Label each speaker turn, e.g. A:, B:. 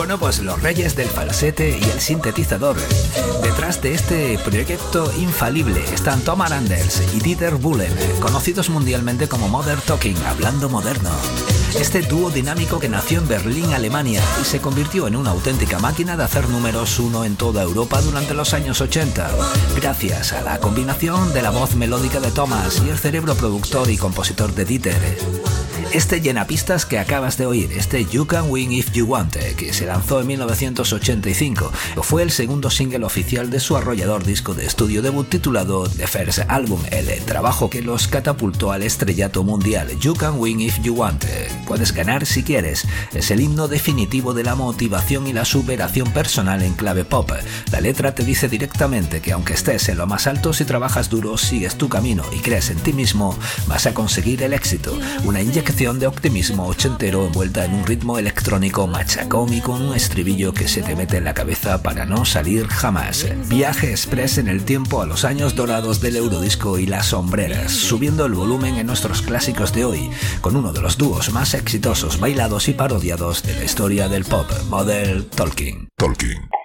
A: Bueno, pues los reyes del falsete y el sintetizador. Detrás de este proyecto infalible están Tom Arandels y Dieter Bohlen, conocidos mundialmente como Modern Talking, hablando moderno. Este dúo dinámico que nació en Berlín, Alemania, y se convirtió en una auténtica máquina de hacer números uno en toda Europa durante los años 80, gracias a la combinación de la voz melódica de Thomas y el cerebro productor y compositor de Dieter. Este llenapistas que acabas de oír, este You Can Win If You Want, que se lanzó en 1985, fue el segundo single oficial de su arrollador disco de estudio debut titulado The First Album, el trabajo que los catapultó al estrellato mundial. You Can Win If You Want, puedes ganar si quieres, es el himno definitivo de la motivación y la superación personal en clave pop. La letra te dice directamente que aunque estés en lo más alto, si trabajas duro, sigues tu camino y crees en ti mismo, vas a conseguir el éxito. Una inyección de optimismo ochentero envuelta en un ritmo electrónico machacón y con un estribillo que se te mete en la cabeza para no salir jamás. Viaje express en el tiempo a los años dorados del eurodisco y las sombreras, subiendo el volumen en nuestros clásicos de hoy, con uno de los dúos más exitosos, bailados y parodiados de la historia del pop, Modern Talking.